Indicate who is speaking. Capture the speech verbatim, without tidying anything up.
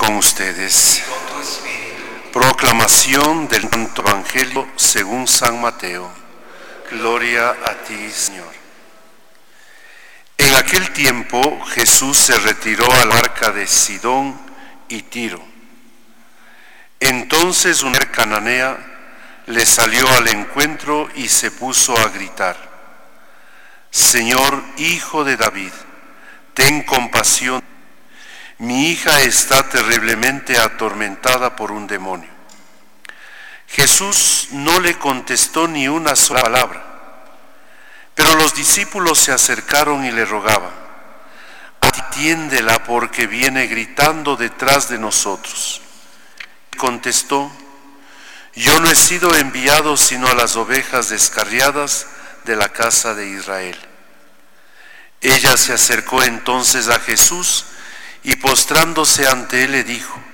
Speaker 1: con ustedes. Proclamación del Santo Evangelio según San Mateo. Gloria a ti, Señor. En aquel tiempo Jesús se retiró a la barca de Sidón y Tiro. Entonces una mujer cananea le salió al encuentro y se puso a gritar: Señor, Hijo de David, ten compasión. Mi hija está terriblemente atormentada por un demonio. Jesús no le contestó ni una sola palabra, pero los discípulos se acercaron y le rogaban: atiéndela porque viene gritando detrás de nosotros. Contestó: yo no he sido enviado sino a las ovejas descarriadas de la casa de Israel. Ella se acercó entonces a Jesús y postrándose ante él le dijo: